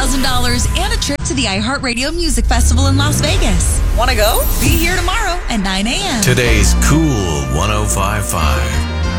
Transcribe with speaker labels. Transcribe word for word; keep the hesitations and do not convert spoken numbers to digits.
Speaker 1: thousand dollars and a trip to the iHeartRadio Music Festival in Las Vegas. Want to go? Be here tomorrow at nine a.m.
Speaker 2: Today's Cool one oh five point five.